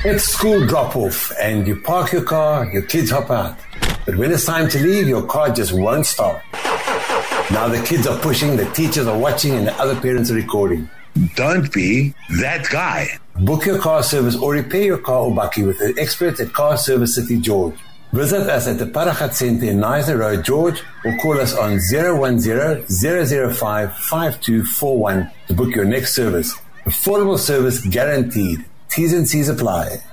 It's school drop-off and you park your car, your kids hop out. But when it's time to leave, your car just won't start. Now the kids are pushing, the teachers are watching, and the other parents are recording. Don't be that guy. Book your car service or repair your car or bakkie with the experts at Car Service City George. Visit us at the Paragat Centre in Neisner Road, George, or call us on 010-005-5241 to book your next service. Affordable service guaranteed. T's and C's apply.